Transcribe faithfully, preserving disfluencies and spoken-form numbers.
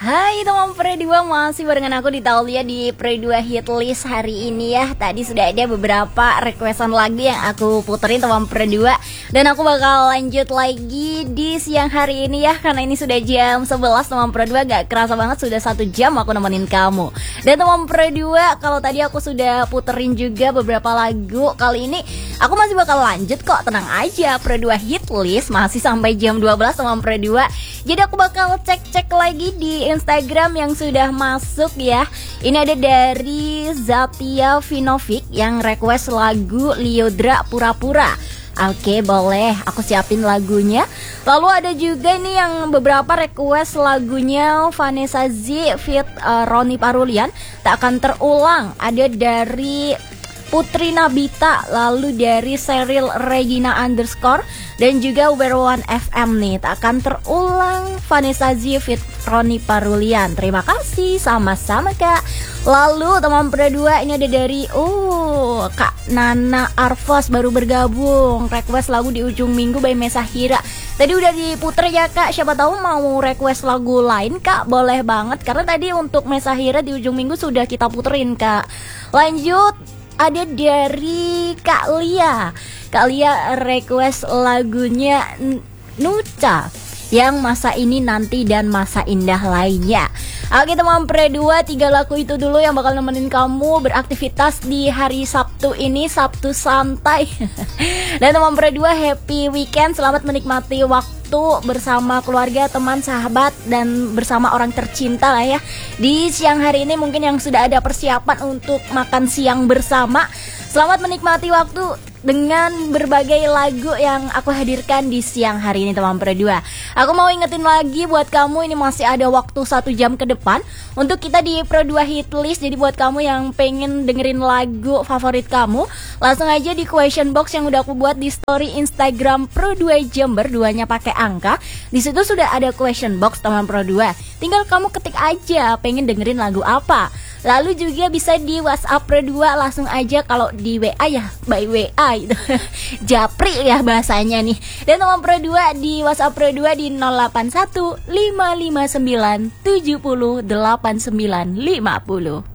Hai teman Pre dua, masih barengan aku di Taulia di Pre dua Hit List hari ini ya. Tadi sudah ada beberapa requestan lagu yang aku puterin teman Pre dua, dan aku bakal lanjut lagi di siang hari ini ya. Karena ini sudah jam sebelas teman Pre dua, gak kerasa banget sudah satu jam aku nemenin kamu. Dan teman Pre dua, kalau tadi aku sudah puterin juga beberapa lagu, kali ini aku masih bakal lanjut kok, tenang aja. Pre dua Hit List masih sampai jam dua belas teman Pre dua. Jadi aku bakal cek-cek lagi di Instagram yang sudah masuk ya. Ini ada dari Zatia Vinovic yang request lagu Liodra Pura-Pura. Oke, boleh, aku siapin lagunya. Lalu ada juga nih yang beberapa request lagunya Vanessa Z feat uh, Roni Parulian, Tak Akan Terulang. Ada dari Putri Nabita, lalu dari Cheryl Regina underscore, dan juga Werwan F M nih, Tak Akan Terulang, Vanessa Z feat Roni Parulian. Terima kasih, sama-sama Kak. Lalu teman Pre dua, ini ada dari oh Kak Nana Arfos baru bergabung, request lagu Di Ujung Minggu by Mesahira. Tadi udah diputer ya Kak, siapa tahu mau request lagu lain Kak, boleh banget. Karena tadi untuk Mesahira Di Ujung Minggu sudah kita puterin Kak. Lanjut, ada dari Kak Lia. Kak Lia request lagunya Nuca yang Masa Ini Nanti dan Masa Indah lainnya. Oke teman Pre dua, tiga lagu itu dulu yang bakal nemenin kamu beraktivitas di hari Sabtu ini, Sabtu santai. Dan teman Pre dua, happy weekend, selamat menikmati waktu bersama keluarga, teman, sahabat, dan bersama orang tercinta lah ya. Di siang hari ini mungkin yang sudah ada persiapan untuk makan siang bersama, selamat menikmati waktu dengan berbagai lagu yang aku hadirkan di siang hari ini teman Pre dua. Aku mau ingetin lagi buat kamu, ini masih ada waktu satu jam ke depan untuk kita di Pre dua Hit List. Jadi buat kamu yang pengen dengerin lagu favorit kamu, langsung aja di question box yang udah aku buat di story Instagram Pre dua Jember, duanya pakai angka. Di situ sudah ada question box teman Pre dua. Tinggal kamu ketik aja pengen dengerin lagu apa. Lalu juga bisa di WhatsApp Pre dua, langsung aja, kalau di W A ya by W A gitu. Japri ya bahasanya nih. Dan teman Pre dua di WhatsApp Pre dua di nol delapan satu lima lima sembilan tujuh nol delapan sembilan lima nol.